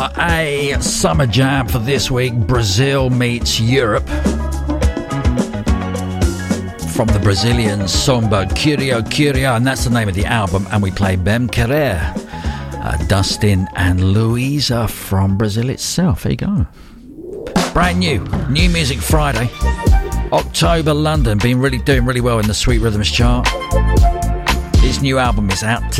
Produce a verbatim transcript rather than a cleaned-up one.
A summer jam for this week. Brazil meets Europe. From the Brazilian samba Curio Curio, and that's the name of the album. And we play Bem Querer, uh, Dustin and Louisa from Brazil itself. There you go. Brand new, New Music Friday. October London, been really doing really well in the Sweet Rhythms chart. His new album is out today.